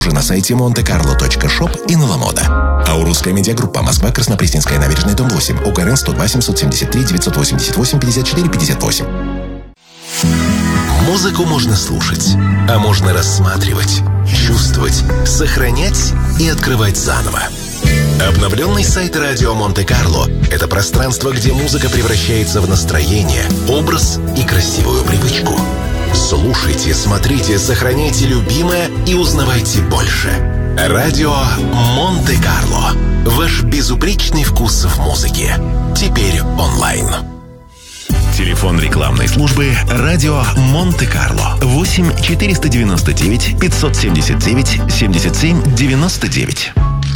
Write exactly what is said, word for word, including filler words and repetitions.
Уже на сайте монте карло точка шоп и на Ламода. Аурусская медиагруппа. Москва, Краснопресненская набережная, дом восемь. УКРН сто два семьсот семьдесят три девятьсот восемьдесят восемь пятьдесят четыре пятьдесят восемь. Музыку можно слушать, а можно рассматривать, чувствовать, сохранять и открывать заново. Обновленный сайт «Радио Монте-Карло» — это пространство, где музыка превращается в настроение, образ и красивую привычку. Слушайте, смотрите, сохраняйте любимое и узнавайте больше. «Радио Монте-Карло». Ваш безупречный вкус в музыке. Теперь онлайн. Телефон рекламной службы «Радио Монте-Карло» восемь четыреста девяносто девять пятьсот семьдесят девять семьдесят семь девяносто девять.